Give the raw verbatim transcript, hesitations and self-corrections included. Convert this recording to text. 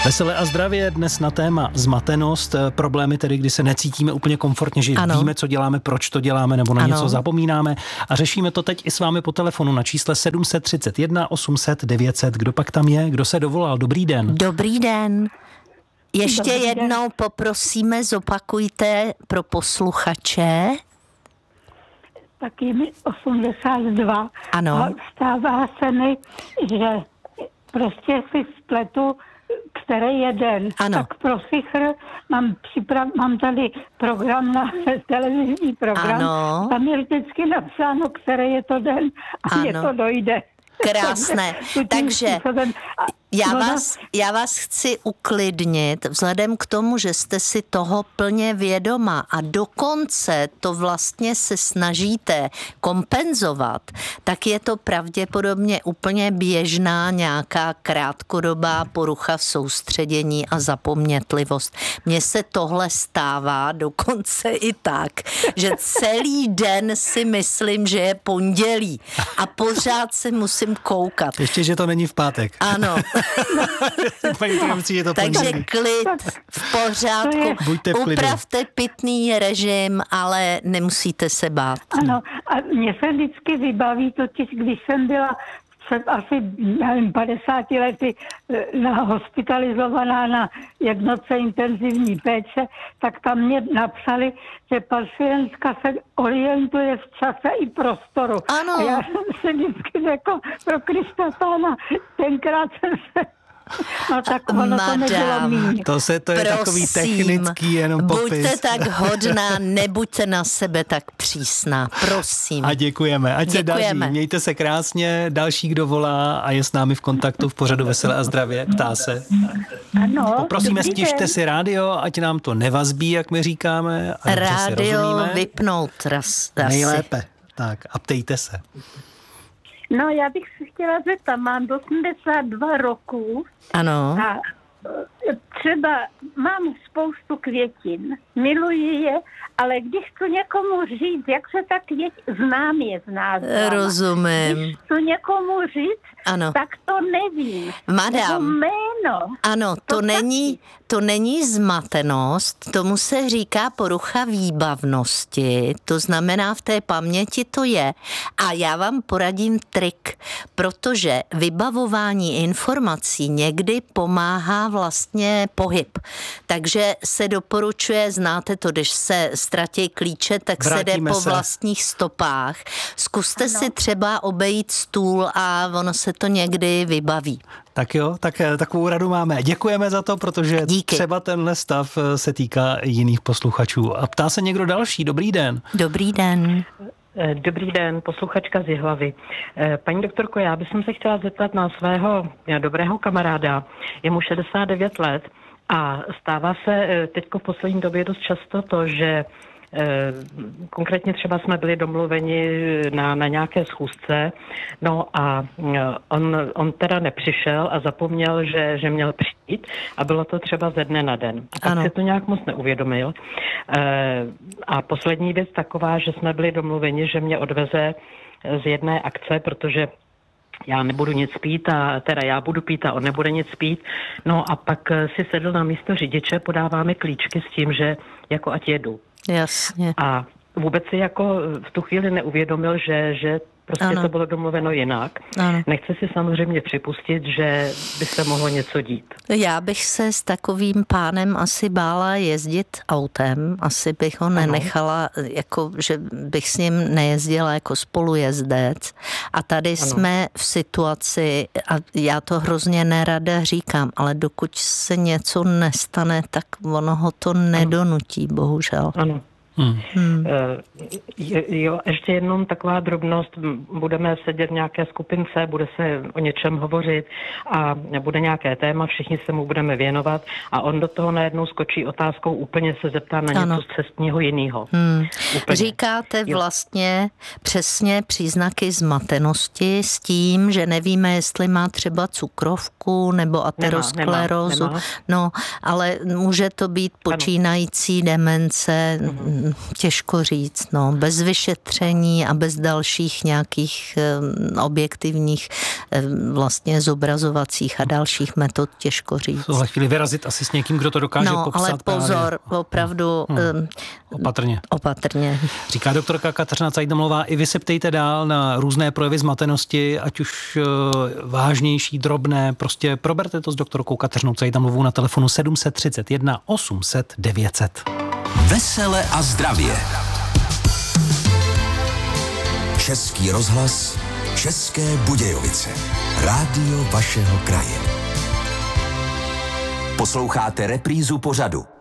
Veselé a zdravě dnes na téma zmatenost, problémy tedy, kdy se necítíme úplně komfortně, že ano. víme, co děláme, proč to děláme, nebo na ano. něco zapomínáme. A řešíme to teď i s vámi po telefonu na čísle sedm set třicet jedna osm set devět set. Kdo pak tam je? Kdo se dovolal? Dobrý den. Dobrý den. Ještě Dobrý jednou den. poprosíme, zopakujte pro posluchače. Tak je mi osmdesát dva. Ano. A stává se mi, že prostě si spletu, který je den. Ano. Tak pro sichr mám, připrav, mám tady program na televizní program. Ano. Tam je vždycky napsáno, který je to den a Ano. mně to dojde. Krásné. Takže já vás, já vás chci uklidnit vzhledem k tomu, že jste si toho plně vědoma a dokonce to vlastně se snažíte kompenzovat, tak je to pravděpodobně úplně běžná nějaká krátkodobá porucha v soustředění a zapomnětlivost. Mně se tohle stává dokonce i tak, že celý den si myslím, že je pondělí a pořád se musím koukat. Ještě, že to není v pátek. Ano. je to Takže pondělí. klid, v pořádku. Buďte v klidu. Upravte pitný režim, ale nemusíte se bát. Ano, a mně se vždycky vybaví totiž, když jsem byla před asi nevím, padesáti lety na, hospitalizovaná na jednotce intenzivní péče, tak tam mě napsali, že pacientka se orientuje v čase i prostoru. Ano. A já jsem si vždycky řekla, pro Krista Pána, tenkrát jsem se... No tak ono to nebylo míň. To se to je Prosím, takový technický jenom popis. buďte tak hodná, nebuďte na sebe tak přísná, prosím. A děkujeme, ať se Děkujeme. daří. Mějte se krásně, další, kdo volá a je s námi v kontaktu v pořadu Veselé a zdravě, ptá se. Ano, Poprosíme, dobrý stište den. si rádio, ať nám to nevazbí, jak my říkáme. A dobře si Rádio rozumíme. vypnout raz, asi. Nejlépe. Tak a ptejte se. No, já bych se chtěla zeptat, mám osmdesát dva roků Ano. a e, třeba mám spoustu květin, miluji je, ale když chci někomu říct, jak se ta květ, znám je z názvama. Rozumím. Když chci někomu říct, Ano. tak to nevím. Madam. Nebo jméno. Ano, to, To není, to není zmatenost, tomu se říká porucha výbavnosti, to znamená v té paměti to je. A já vám poradím trik, protože vybavování informací někdy pomáhá vlastně pohyb. Takže se doporučuje, znáte to, když se ztratí klíče, tak Vrátíme se jde po se. vlastních stopách. Zkuste Ano. si třeba obejít stůl a ono se to někdy vybaví. Tak jo, tak takovou radu máme. Děkujeme za to, protože Díky. třeba tenhle stav se týká jiných posluchačů. A ptá se někdo další. Dobrý den. Dobrý den. Dobrý den, posluchačka z Jihlavy. Paní doktorko, já bych se chtěla zeptat na svého dobrého kamaráda. Je mu šedesát devět let a stává se teďko v poslední době dost často to, že konkrétně třeba jsme byli domluveni na, na nějaké schůzce, no a on, on teda nepřišel a zapomněl, že, že měl přijít a bylo to třeba ze dne na den. A pak Ano. si to nějak moc neuvědomil. A poslední věc taková, že jsme byli domluveni, že mě odveze z jedné akce, protože já nebudu nic pít a teda já budu pít a on nebude nic pít. No a pak si sedl na místo řidiče, podává mi klíčky s tím, že jako ať jedu. Jasně. A vůbec si jako v tu chvíli neuvědomil, že, že prostě Ano. to bylo domluveno jinak. Ano. Nechce si samozřejmě připustit, že by se mohlo něco dít. Já bych se s takovým pánem asi bála jezdit autem, asi bych ho nenechala, jako, že bych s ním nejezdila jako spolujezdec. A tady Ano. jsme v situaci, a já to hrozně nerada říkám, ale dokud se něco nestane, tak ono ho to nedonutí, bohužel. Ano. Hmm. Hmm. Je, jo, ještě jednou taková drobnost, budeme sedět v nějaké skupince, bude se o něčem hovořit a bude nějaké téma, všichni se mu budeme věnovat a on do toho najednou skočí otázkou, úplně se zeptá na Ano. něco z cestního jiného. Hmm. Úplně. Říkáte Jo. vlastně přesně příznaky zmatenosti s tím, že nevíme, jestli má třeba cukrovku nebo aterosklerózu. nemá, nemá. No, ale může to být počínající demence, těžko říct, no, bez vyšetření a bez dalších nějakých objektivních vlastně zobrazovacích a dalších metod těžko říct. V tohle chvíli vyrazit asi s někým, kdo to dokáže no, popsat. Ale pozor, právě. opravdu hmm. opatrně. Opatrně. Říká doktorka Kateřina Cajtnamlová, i vy se ptejte dál na různé projevy zmatenosti, ať už vážnější, drobné, prostě proberte to s doktorkou Kateřinou Cajtnamlovou na telefonu sedm tři jedna osm set devět set. Vesele a zdravě. Český rozhlas, České Budějovice. Rádio vašeho kraje. Posloucháte reprízu pořadu